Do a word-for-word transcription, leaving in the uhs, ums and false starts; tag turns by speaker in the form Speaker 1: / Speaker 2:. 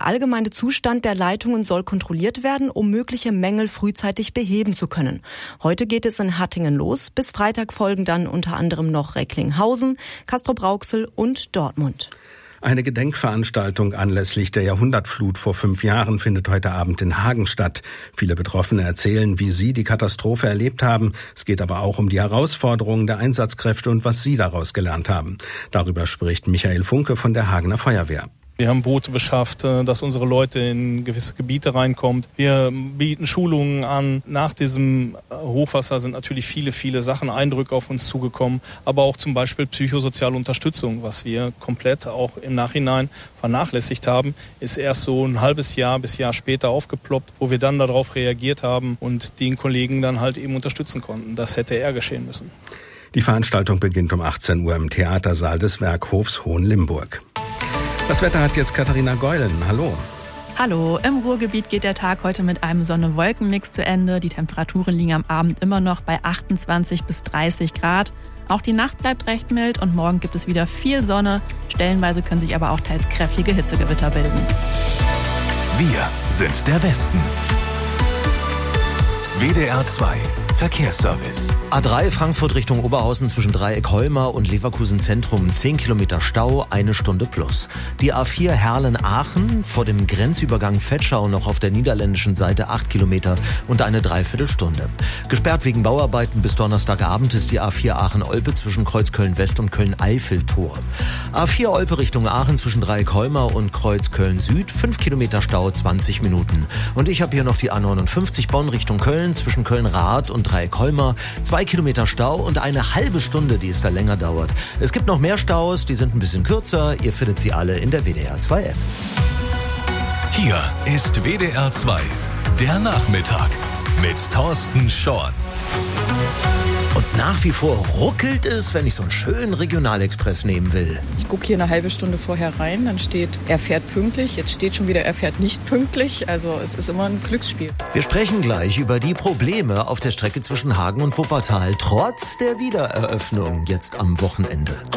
Speaker 1: allgemeine Zustand der Leitungen soll kontrolliert werden, um mögliche Mängel frühzeitig beheben zu können. Heute geht es in Hattingen los. Bis Freitag folgen dann unter anderem noch Recklinghausen, Castrop-Rauxel und Dortmund.
Speaker 2: Eine Gedenkveranstaltung anlässlich der Jahrhundertflut vor fünf Jahren findet heute Abend in Hagen statt. Viele Betroffene erzählen, wie sie die Katastrophe erlebt haben. Es geht aber auch um die Herausforderungen der Einsatzkräfte und was sie daraus gelernt haben. Darüber spricht Michael Funke von der Hagener Feuerwehr.
Speaker 3: Wir haben Boote beschafft, dass unsere Leute in gewisse Gebiete reinkommen. Wir bieten Schulungen an. Nach diesem Hochwasser sind natürlich viele, viele Sachen, Eindrücke auf uns zugekommen. Aber auch zum Beispiel psychosoziale Unterstützung, was wir komplett auch im Nachhinein vernachlässigt haben, ist erst so ein halbes Jahr bis Jahr später aufgeploppt, wo wir dann darauf reagiert haben und den Kollegen dann halt eben unterstützen konnten. Das hätte eher geschehen müssen.
Speaker 2: Die Veranstaltung beginnt um achtzehn Uhr im Theatersaal des Werkhofs Hohenlimburg. Das Wetter hat jetzt Katharina Geulen. Hallo.
Speaker 4: Hallo, im Ruhrgebiet geht der Tag heute mit einem Sonne-Wolken-Mix zu Ende. Die Temperaturen liegen am Abend immer noch bei achtundzwanzig bis dreißig Grad. Auch die Nacht bleibt recht mild und morgen gibt es wieder viel Sonne. Stellenweise können sich aber auch teils kräftige Hitzegewitter bilden.
Speaker 5: Wir sind der Westen. W D R zwei Verkehrsservice.
Speaker 6: A drei Frankfurt Richtung Oberhausen zwischen Dreieck-Holmer und Leverkusen Zentrum zehn Kilometer Stau, eine Stunde plus. Die A vier Herlen-Aachen vor dem Grenzübergang Vetschau noch auf der niederländischen Seite acht Kilometer und eine Dreiviertelstunde. Gesperrt wegen Bauarbeiten bis Donnerstagabend ist die A vier Aachen-Olpe zwischen Kreuz-Köln-West und Köln-Eifel-Tor. A vier Olpe Richtung Aachen zwischen Dreieck-Holmer und Kreuz-Köln-Süd, fünf Kilometer Stau, zwanzig Minuten. Und ich habe hier noch die A neunundfünfzig Bonn Richtung Köln zwischen Köln-Rath und Dreieck-Holmer, zwei Kilometer Stau und eine halbe Stunde, die es da länger dauert. Es gibt noch mehr Staus, die sind ein bisschen kürzer. Ihr findet sie alle in der W D R zwei App.
Speaker 5: Hier ist W D R zwei, der Nachmittag mit Thorsten Schorn.
Speaker 6: Und nach wie vor ruckelt es, wenn ich so einen schönen Regionalexpress nehmen will.
Speaker 7: Ich gucke hier eine halbe Stunde vorher rein, dann steht, er fährt pünktlich. Jetzt steht schon wieder, er fährt nicht pünktlich. Also es ist immer ein Glücksspiel.
Speaker 6: Wir sprechen gleich über die Probleme auf der Strecke zwischen Hagen und Wuppertal, trotz der Wiedereröffnung jetzt am Wochenende.